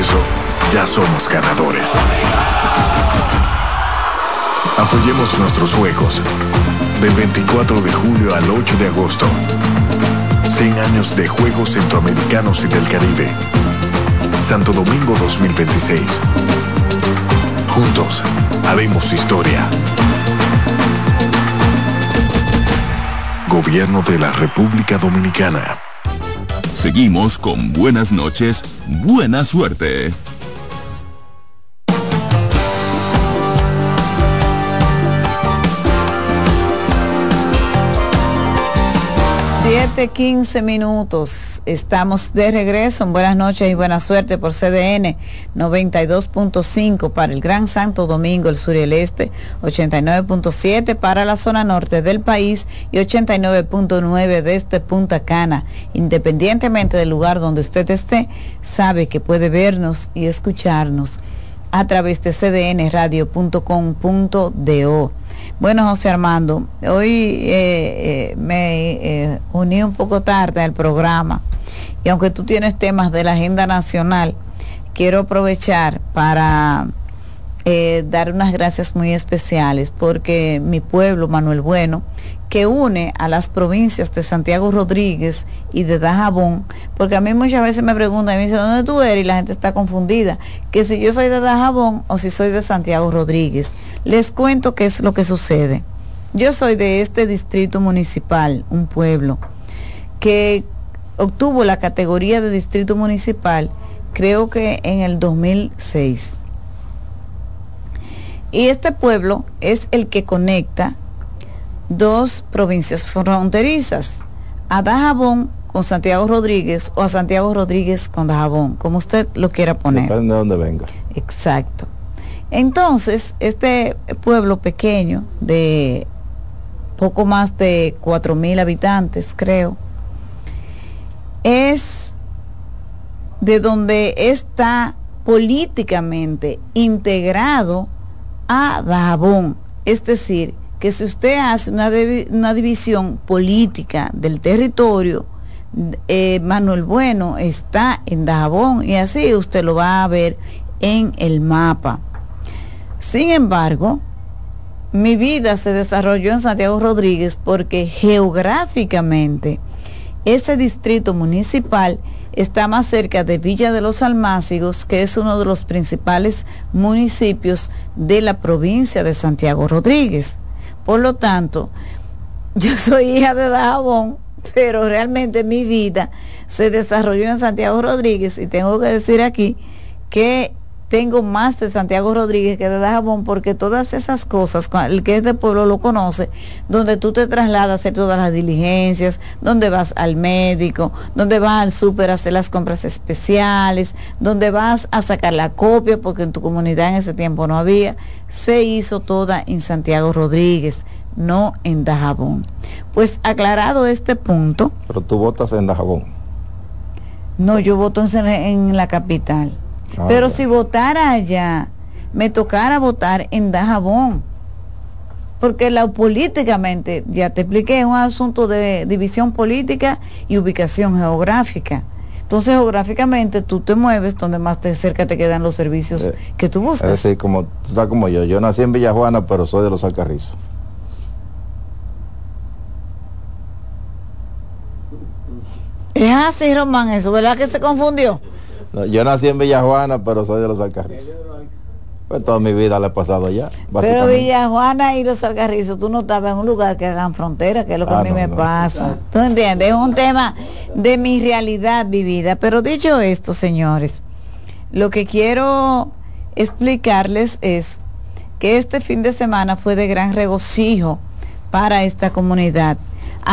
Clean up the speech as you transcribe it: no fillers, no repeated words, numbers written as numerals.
eso, ya somos ganadores. Apoyemos nuestros juegos. Del 24 de julio al 8 de agosto. 100 años de Juegos Centroamericanos y del Caribe. Santo Domingo 2026. Juntos, haremos historia. Gobierno de la República Dominicana. Seguimos con Buenas noches, buena suerte. 7:15. Estamos de regreso en Buenas noches y buena suerte por CDN 92.5 para el Gran Santo Domingo, el sur y el este, 89.7 para la zona norte del país y 89.9 desde Punta Cana. Independientemente del lugar donde usted esté, sabe que puede vernos y escucharnos a través de cdnradio.com.do. Bueno, José Armando, hoy me uní un poco tarde al programa y aunque tú tienes temas de la agenda nacional, quiero aprovechar para dar unas gracias muy especiales porque mi pueblo, Manuel Bueno, que une a las provincias de Santiago Rodríguez y de Dajabón, porque a mí muchas veces me preguntan y me dicen, ¿dónde tú eres? Y la gente está confundida, que si yo soy de Dajabón o si soy de Santiago Rodríguez. Les cuento qué es lo que sucede. Yo soy de este distrito municipal, un pueblo que obtuvo la categoría de distrito municipal, creo que en el 2006. Y este pueblo es el que conecta dos provincias fronterizas, a Dajabón con Santiago Rodríguez o a Santiago Rodríguez con Dajabón, como usted lo quiera poner. Depende de dónde venga. Exacto. Entonces, este pueblo pequeño de poco más de 4,000 habitantes, creo, es de donde está políticamente integrado a Dajabón, es decir, que si usted hace una división política del territorio, Manuel Bueno está en Dajabón y así usted lo va a ver en el mapa. Sin embargo, mi vida se desarrolló en Santiago Rodríguez porque geográficamente ese distrito municipal está más cerca de Villa de los Almácigos, que es uno de los principales municipios de la provincia de Santiago Rodríguez. Por lo tanto, yo soy hija de Dajabón, pero realmente mi vida se desarrolló en Santiago Rodríguez y tengo que decir aquí que tengo más de Santiago Rodríguez que de Dajabón porque todas esas cosas, el que es de pueblo lo conoce, donde tú te trasladas a hacer todas las diligencias, donde vas al médico, donde vas al súper a hacer las compras especiales, donde vas a sacar la copia porque en tu comunidad en ese tiempo no había, se hizo toda en Santiago Rodríguez, no en Dajabón. Pues aclarado este punto. Pero tú votas en Dajabón. No, yo voto en la capital. Pero si votara allá, me tocara votar en Dajabón, porque políticamente, ya te expliqué, es un asunto de división política y ubicación geográfica. Entonces, geográficamente, tú te mueves donde más cerca te quedan los servicios que tú buscas. Es decir, como, tú estás como yo nací en Villajuana, pero soy de los Alcarrizos. Es así, Román, eso, ¿verdad que se confundió? No, yo nací en Villajuana, pero soy de los Alcarrizos. Pues toda mi vida la he pasado allá. Pero Villajuana y los Alcarrizos, tú no estabas en un lugar que hagan frontera, que es lo que a mí me pasa. ¿Tú entiendes? Es un tema de mi realidad vivida. Pero dicho esto, señores, lo que quiero explicarles es que este fin de semana fue de gran regocijo para esta comunidad.